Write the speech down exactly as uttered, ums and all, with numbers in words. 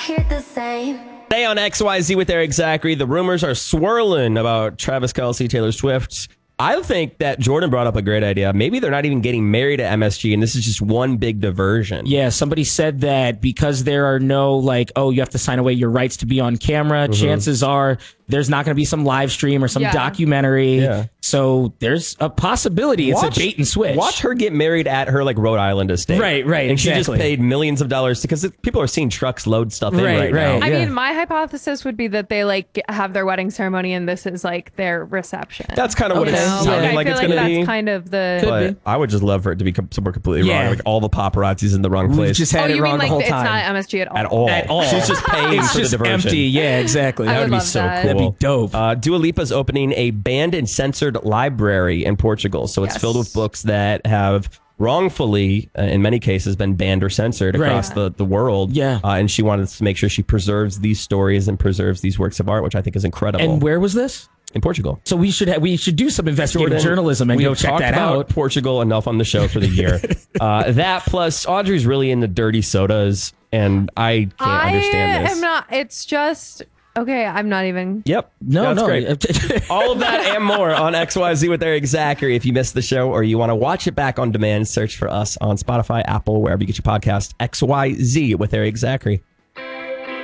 hear the same. Today on X Y Z with Eric Zachary, the rumors are swirling about Travis Kelce, Taylor Swift. I think that Jordan brought up a great idea. Maybe they're not even getting married at M S G, and this is just one big diversion. Yeah, somebody said that because there are no, like, oh, you have to sign away your rights to be on camera, mm-hmm. chances are there's not going to be some live stream or some yeah. documentary. Yeah. So there's a possibility it's watch, a bait and switch. Watch her get married at her like Rhode Island estate. Right, right. And exactly. she just paid millions of dollars because people are seeing trucks load stuff in right, right, right now. I yeah. mean, my hypothesis would be that they like have their wedding ceremony and this is like their reception. That's kind of what you it's know? sounding like, like I feel it's like going to that's be. kind of the. But I would just love for it to be somewhere completely yeah. wrong. Like all the paparazzi's in the wrong place. We've just had oh, it you wrong mean like the whole it's time. not M S G at all? At all. At all. She's just paying it's for just the diversion. empty. Yeah, exactly. I That would, would be so that. cool. That'd be dope. Uh, Dua Lipa's opening a banned and censored library in Portugal. So it's yes. filled with books that have wrongfully, uh, in many cases, been banned or censored across right. the, the world. Yeah. Uh, and she wanted to make sure she preserves these stories and preserves these works of art, which I think is incredible. And where was this? In Portugal. So we should ha- we should do some investigative Jordan, journalism and we've go check talked that about out. Portugal enough on the show for the year. uh, that plus Audrey's really into dirty sodas, and I can't I understand this. am not. It's just okay. I'm not even. Yep. No, That's no. great. All of that and more on X Y Z with Eric Zachary. If you missed the show or you want to watch it back on demand, search for us on Spotify, Apple, wherever you get your podcast. X Y Z with Eric Zachary.